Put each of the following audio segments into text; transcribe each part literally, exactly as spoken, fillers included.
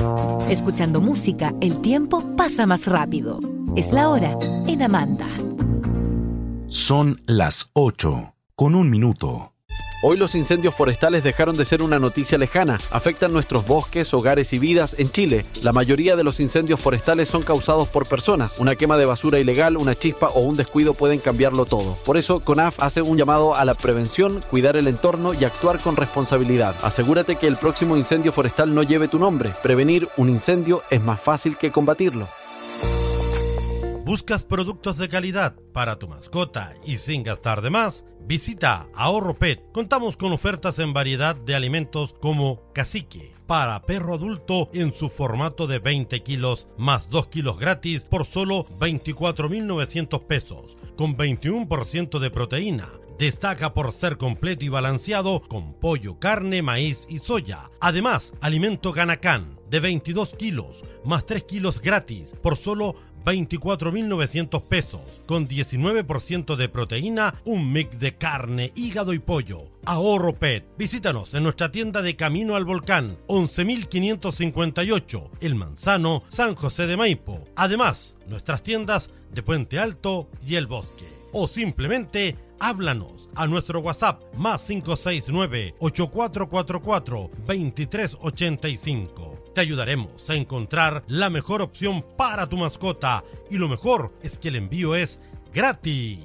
Escuchando música, el tiempo pasa más rápido. Es la hora en Amanda. Son las ocho, con un minuto. Hoy los incendios forestales dejaron de ser una noticia lejana. Afectan nuestros bosques, hogares y vidas en Chile. La mayoría de los incendios forestales son causados por personas. Una quema de basura ilegal, una chispa o un descuido pueden cambiarlo todo. Por eso, CONAF hace un llamado a la prevención, cuidar el entorno y actuar con responsabilidad. Asegúrate que el próximo incendio forestal no lleve tu nombre. Prevenir un incendio es más fácil que combatirlo. ¿Buscas productos de calidad para tu mascota y sin gastar de más? Visita Ahorro Pet. Contamos con ofertas en variedad de alimentos como cacique para perro adulto en su formato de veinte kilos más dos kilos gratis por solo veinticuatro mil novecientos pesos, con veintiuno por ciento de proteína. Destaca por ser completo y balanceado con pollo, carne, maíz y soya. Además, alimento Ganacán de veintidós kilos más tres kilos gratis por solo veinticuatro mil novecientos pesos, con diecinueve por ciento de proteína, un mix de carne, hígado y pollo. Ahorro Pet. Visítanos en nuestra tienda de Camino al Volcán, once mil quinientos cincuenta y ocho, El Manzano, San José de Maipo. Además, nuestras tiendas de Puente Alto y El Bosque. O simplemente háblanos a nuestro WhatsApp más cinco seis nueve, ocho cuatro cuatro cuatro, dos tres ocho cinco. Te ayudaremos a encontrar la mejor opción para tu mascota y lo mejor es que el envío es gratis.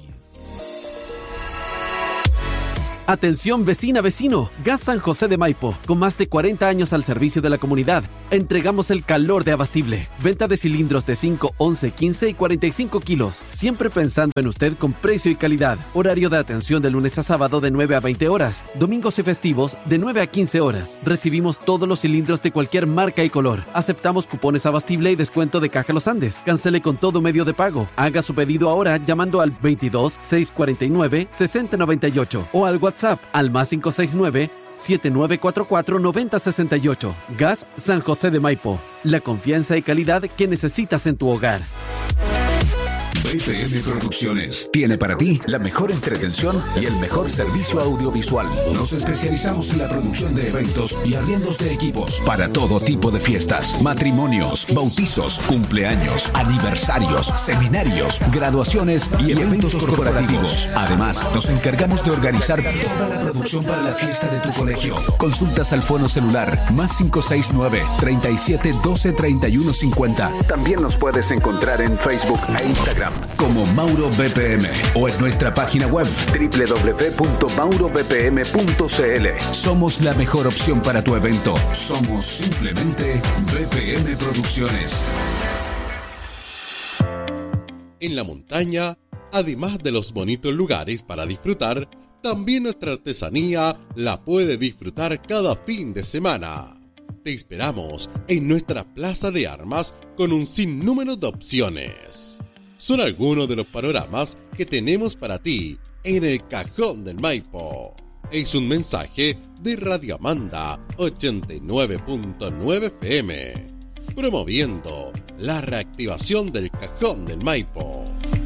Atención vecina, vecino, Gas San José de Maipo, con más de cuarenta años al servicio de la comunidad. Entregamos el calor de Abastible. Venta de cilindros de cinco, once, quince y cuarenta y cinco kilos. Siempre pensando en usted con precio y calidad. Horario de atención de lunes a sábado de nueve a veinte horas. Domingos y festivos de nueve a quince horas. Recibimos todos los cilindros de cualquier marca y color. Aceptamos cupones Abastible y descuento de Caja Los Andes. Cancele con todo medio de pago. Haga su pedido ahora llamando al veintidós, seiscientos cuarenta y nueve, sesenta noventa y ocho o al WhatsApp al más cinco seis nueve, siete nueve cuatro cuatro, nueve cero seis ocho. Gas San José de Maipo. La confianza y calidad que necesitas en tu hogar. B P M Producciones tiene para ti la mejor entretención y el mejor servicio audiovisual. Nos especializamos en la producción de eventos y arriendos de equipos para todo tipo de fiestas, matrimonios, bautizos, cumpleaños, aniversarios, seminarios, graduaciones y eventos corporativos. Además, nos encargamos de organizar toda la producción para la fiesta de tu colegio. Consultas al fono celular más cinco seis nueve, treinta y siete, doce, treinta y uno cincuenta. También nos puedes encontrar en Facebook e Instagram como Mauro B P M o en nuestra página web doble u doble u doble u punto mauro b p m punto c l. Somos la mejor opción para tu evento. Somos simplemente B P M Producciones. En la montaña, además de los bonitos lugares para disfrutar, también nuestra artesanía la puede disfrutar cada fin de semana. Te esperamos en nuestra plaza de armas con un sinnúmero de opciones. Son algunos de los panoramas que tenemos para ti en el Cajón del Maipo. Es un mensaje de Radio Amanda ochenta y nueve punto nueve F M, promoviendo la reactivación del Cajón del Maipo.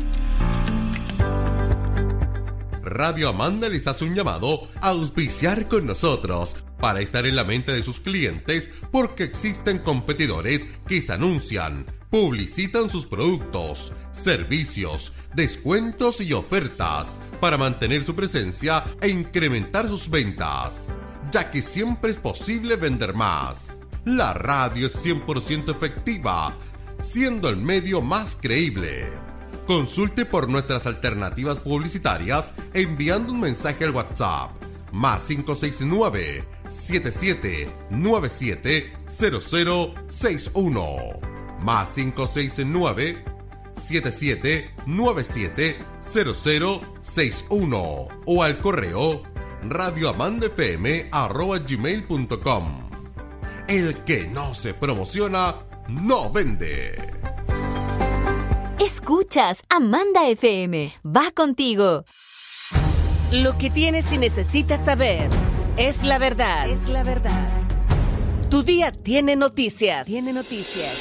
Radio Amanda les hace un llamado a auspiciar con nosotros para estar en la mente de sus clientes, porque existen competidores que se anuncian, publicitan sus productos, servicios, descuentos y ofertas para mantener su presencia e incrementar sus ventas, ya que siempre es posible vender más. La radio es cien por ciento efectiva, siendo el medio más creíble. Consulte por nuestras alternativas publicitarias enviando un mensaje al WhatsApp más cinco seis nueve, siete siete nueve siete, cero cero seis uno más cinco seis nueve, siete siete nueve siete, cero cero seis uno o al correo radioamandafm arroba gmail punto com. El que no se promociona no vende. Escuchas Amanda F M. Va contigo. Lo que tienes y necesitas saber es la verdad. Es la verdad. Tu día tiene noticias. Tiene noticias.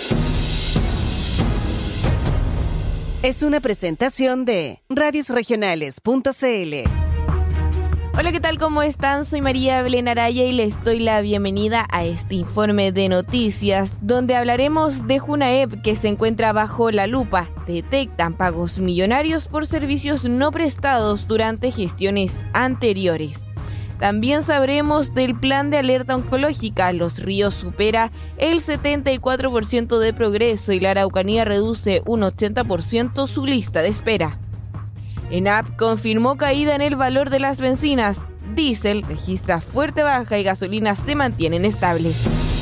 Es una presentación de radios regionales punto c l. Hola, ¿qué tal? ¿Cómo están? Soy María Belén Araya y les doy la bienvenida a este informe de noticias donde hablaremos de Junaep, que se encuentra bajo la lupa. Detectan pagos millonarios por servicios no prestados durante gestiones anteriores. También sabremos del plan de alerta oncológica. Los Ríos supera el setenta y cuatro por ciento de progreso y la Araucanía reduce un ochenta por ciento su lista de espera. ENAP confirmó caída en el valor de las bencinas. Diésel registra fuerte baja y gasolinas se mantienen estables.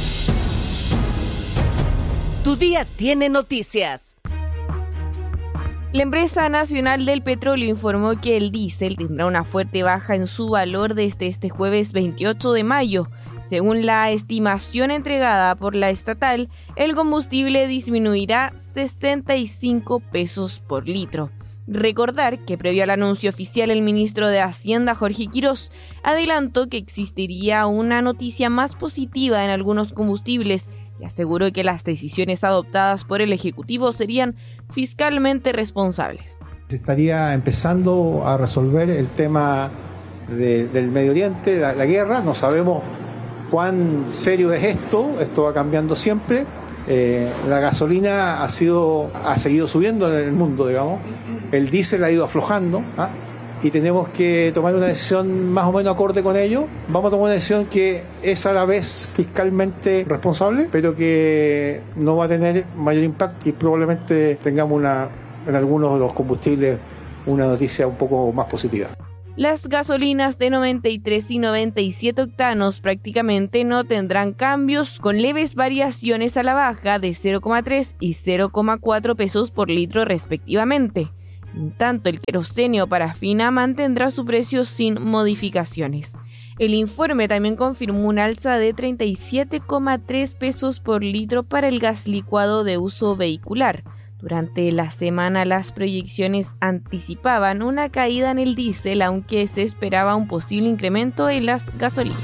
Tu día tiene noticias. La empresa nacional del petróleo informó que el diésel tendrá una fuerte baja en su valor desde este jueves veintiocho de mayo. Según la estimación entregada por la estatal, el combustible disminuirá sesenta y cinco pesos por litro. Recordar que previo al anuncio oficial el ministro de Hacienda, Jorge Quirós, adelantó que existiría una noticia más positiva en algunos combustibles y aseguró que las decisiones adoptadas por el Ejecutivo serían fiscalmente responsables. Se estaría empezando a resolver el tema de, del Medio Oriente, la, la guerra. No sabemos cuán serio es esto, esto va cambiando siempre. Eh, la gasolina ha sido ha seguido subiendo en el mundo, digamos. El diésel ha ido aflojando, ¿ah? Y tenemos que tomar una decisión más o menos acorde con ello. Vamos a tomar una decisión que es a la vez fiscalmente responsable, pero que no va a tener mayor impacto y probablemente tengamos una, en algunos de los combustibles una noticia un poco más positiva. Las gasolinas de noventa y tres y noventa y siete octanos prácticamente no tendrán cambios, con leves variaciones a la baja de cero coma tres y cero coma cuatro pesos por litro respectivamente. En tanto, el queroseno parafina mantendrá su precio sin modificaciones. El informe también confirmó un alza de treinta y siete coma tres pesos por litro para el gas licuado de uso vehicular. Durante la semana las proyecciones anticipaban una caída en el diésel, aunque se esperaba un posible incremento en las gasolinas.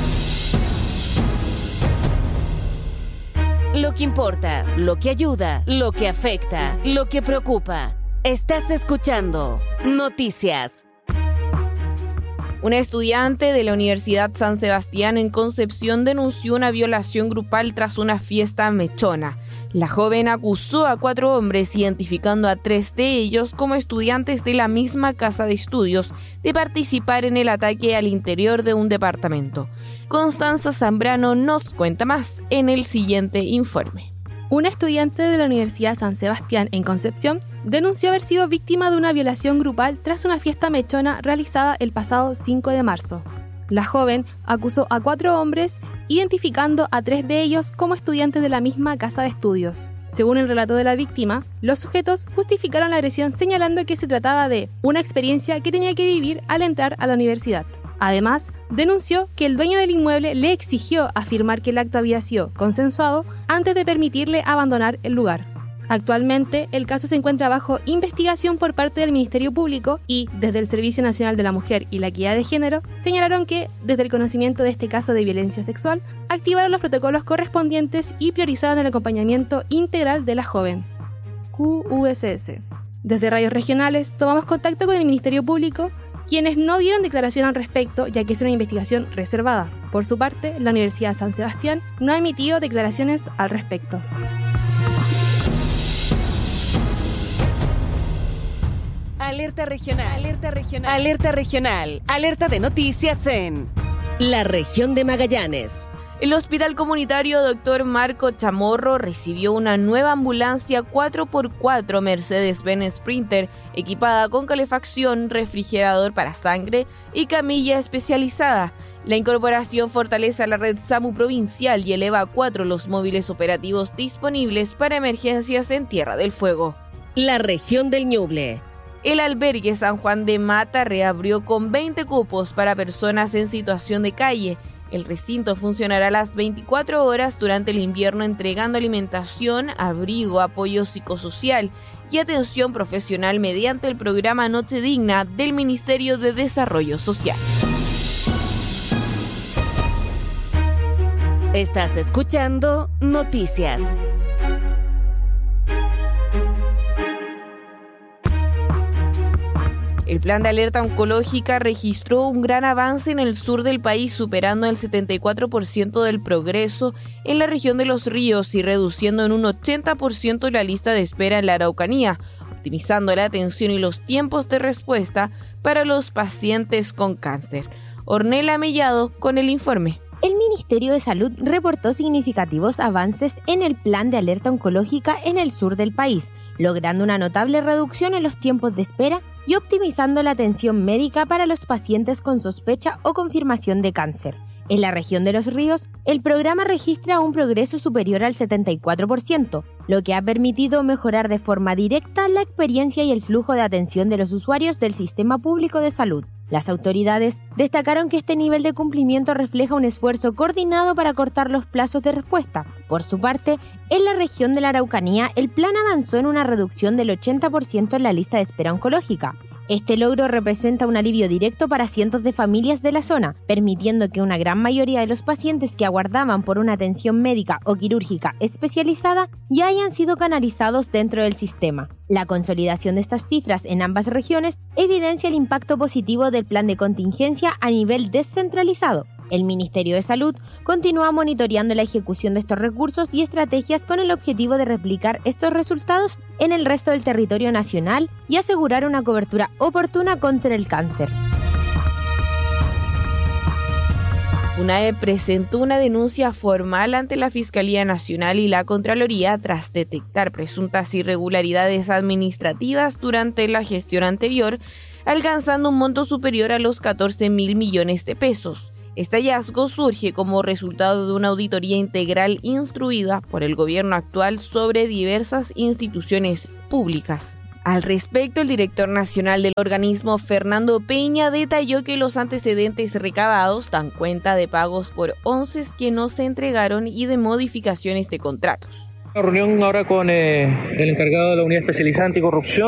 Lo que importa, lo que ayuda, lo que afecta, lo que preocupa. Estás escuchando Noticias. Una estudiante de la Universidad San Sebastián en Concepción denunció una violación grupal tras una fiesta mechona. La joven acusó a cuatro hombres, identificando a tres de ellos como estudiantes de la misma casa de estudios, de participar en el ataque al interior de un departamento. Constanza Zambrano nos cuenta más en el siguiente informe. Una estudiante de la Universidad San Sebastián en Concepción denunció haber sido víctima de una violación grupal tras una fiesta mechona realizada el pasado cinco de marzo. La joven acusó a cuatro hombres, identificando a tres de ellos como estudiantes de la misma casa de estudios. Según el relato de la víctima, los sujetos justificaron la agresión señalando que se trataba de una experiencia que tenía que vivir al entrar a la universidad. Además, denunció que el dueño del inmueble le exigió afirmar que el acto había sido consensuado antes de permitirle abandonar el lugar. Actualmente, el caso se encuentra bajo investigación por parte del Ministerio Público y, desde el Servicio Nacional de la Mujer y la Equidad de Género, señalaron que, desde el conocimiento de este caso de violencia sexual, activaron los protocolos correspondientes y priorizaron el acompañamiento integral de la joven. Q U S S. Desde Radios Regionales tomamos contacto con el Ministerio Público, quienes no dieron declaración al respecto, ya que es una investigación reservada. Por su parte, la Universidad San Sebastián no ha emitido declaraciones al respecto. Alerta regional, alerta regional, alerta regional, alerta de noticias en la región de Magallanes. El Hospital Comunitario Doctor Marco Chamorro recibió una nueva ambulancia cuatro por cuatro Mercedes-Benz Sprinter equipada con calefacción, refrigerador para sangre y camilla especializada. La incorporación fortalece a la red SAMU provincial y eleva a cuatro los móviles operativos disponibles para emergencias en Tierra del Fuego. La región del Ñuble. El albergue San Juan de Mata reabrió con veinte cupos para personas en situación de calle. El recinto funcionará las veinticuatro horas durante el invierno, entregando alimentación, abrigo, apoyo psicosocial y atención profesional mediante el programa Noche Digna del Ministerio de Desarrollo Social. Estás escuchando Noticias. El plan de alerta oncológica registró un gran avance en el sur del país, superando el setenta y cuatro por ciento del progreso en la región de Los Ríos y reduciendo en un ochenta por ciento la lista de espera en la Araucanía, optimizando la atención y los tiempos de respuesta para los pacientes con cáncer. Ornella Mellado con el informe. El Ministerio de Salud reportó significativos avances en el plan de alerta oncológica en el sur del país, logrando una notable reducción en los tiempos de espera y optimizando la atención médica para los pacientes con sospecha o confirmación de cáncer. En la región de Los Ríos, el programa registra un progreso superior al setenta y cuatro por ciento, lo que ha permitido mejorar de forma directa la experiencia y el flujo de atención de los usuarios del sistema público de salud. Las autoridades destacaron que este nivel de cumplimiento refleja un esfuerzo coordinado para cortar los plazos de respuesta. Por su parte, en la región de la Araucanía, el plan avanzó en una reducción del ochenta por ciento en la lista de espera oncológica. Este logro representa un alivio directo para cientos de familias de la zona, permitiendo que una gran mayoría de los pacientes que aguardaban por una atención médica o quirúrgica especializada ya hayan sido canalizados dentro del sistema. La consolidación de estas cifras en ambas regiones evidencia el impacto positivo del plan de contingencia a nivel descentralizado. El Ministerio de Salud continúa monitoreando la ejecución de estos recursos y estrategias con el objetivo de replicar estos resultados en el resto del territorio nacional y asegurar una cobertura oportuna contra el cáncer. UNAEP presentó una denuncia formal ante la Fiscalía Nacional y la Contraloría tras detectar presuntas irregularidades administrativas durante la gestión anterior, alcanzando un monto superior a los catorce mil millones de pesos. Este hallazgo surge como resultado de una auditoría integral instruida por el gobierno actual sobre diversas instituciones públicas. Al respecto, el director nacional del organismo, Fernando Peña, detalló que los antecedentes recabados dan cuenta de pagos por onces que no se entregaron y de modificaciones de contratos. Una reunión ahora con eh, el encargado de la unidad especializada anticorrupción